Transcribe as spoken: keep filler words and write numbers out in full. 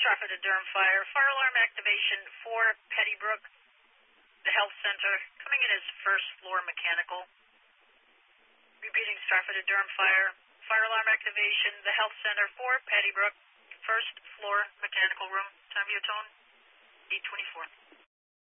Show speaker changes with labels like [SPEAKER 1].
[SPEAKER 1] Stratford and Durham Fire. Fire alarm activation for Pettibrook, the health center, coming in as first floor mechanical. Repeating, Stratford and Durham Fire. Fire alarm activation, the health center for Pettibrook, first floor mechanical room. Time of your tone, eight twenty-four.